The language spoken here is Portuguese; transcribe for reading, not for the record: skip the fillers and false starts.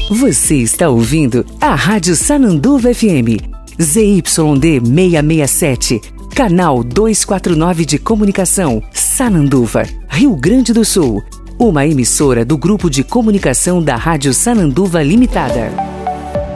Você está ouvindo a Rádio Sananduva FM, ZYD 667, canal 249 de comunicação, Sananduva, Rio Grande do Sul. Uma emissora do Grupo de Comunicação da Rádio Sananduva Limitada.